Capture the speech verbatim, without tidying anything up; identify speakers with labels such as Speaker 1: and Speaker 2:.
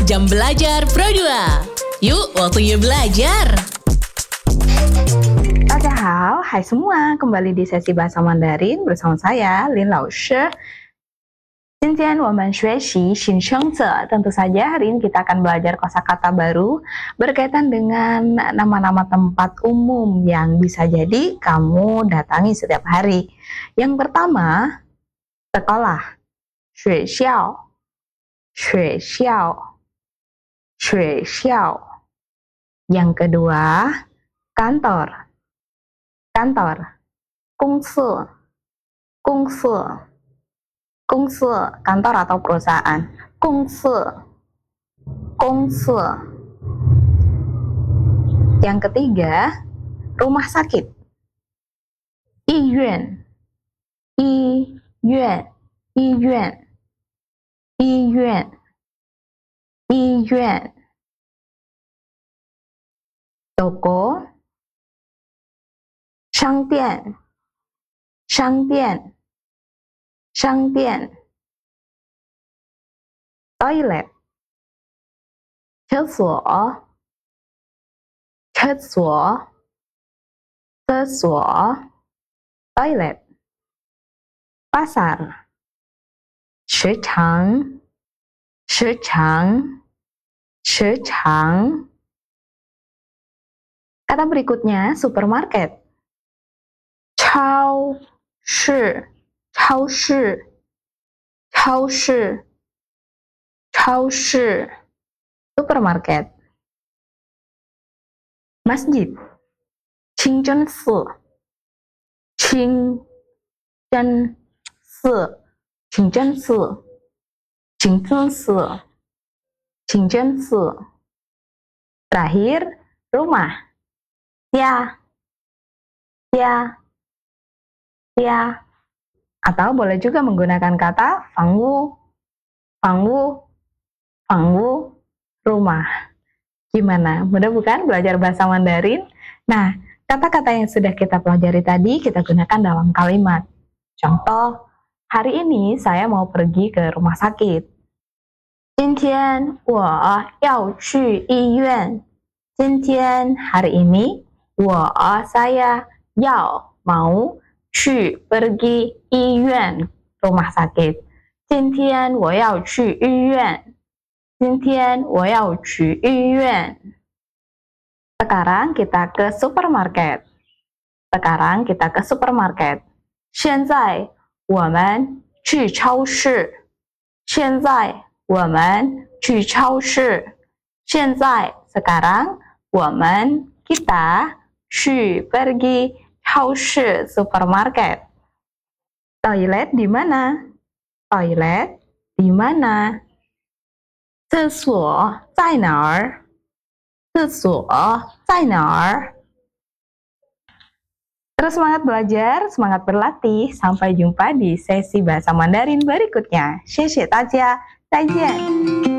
Speaker 1: Jam Belajar Pro dua. Yuk, waktunya belajar.
Speaker 2: 大家好, hai semua, kembali di sesi bahasa Mandarin bersama saya, Lin Lao Shi. 今天我们学习新生字, tentu saja hari ini kita akan belajar kosakata baru berkaitan dengan nama-nama tempat umum yang bisa jadi kamu datangi setiap hari. Yang pertama, sekolah, 学校, 学校, 学校. Yang kedua, kantor, kantor, 公司, 公司. 公司, kantor atau perusahaan. 公司, 公司. Yang ketiga, rumah sakit. 医院, 医院, 医院, 医院, 医院. Toko, 商店, 商店, 商店. Toilet, 厕所, 厕所, 厕所. Toilet. Pasar, 市场, 市场, 市场. Kata berikutnya, supermarket. 超市, 超市, 超市, 超市. Supermarket. Masjid, 清真寺, 清真寺, 清真寺, 清真寺, 清真寺. Terakhir, rumah. Ya, ya, ya. Atau boleh juga menggunakan kata fangwu, fangwu, fangwu, rumah. Gimana? Mudah bukan belajar bahasa Mandarin? Nah, kata-kata yang sudah kita pelajari tadi kita gunakan dalam kalimat. Contoh, hari ini saya mau pergi ke rumah sakit. 今天我要去医院. 今天, hari ini, 我 saya, 要 mau, 去 pergi, 医院 rumah sakit. 今天我要去医院. 今天我要去医院. Sekarang kita ke supermarket. Sekarang kita ke supermarket. 现在我们去超市. 现在我们去超市. 现在 sekarang 我们 kita 去 pergi 超市 supermarket. Toilet di mana? Toilet di mana? 厕所在哪儿? 厕所在哪儿? Terus semangat belajar, semangat berlatih. Sampai jumpa di sesi bahasa Mandarin berikutnya. 谢谢大家，再见。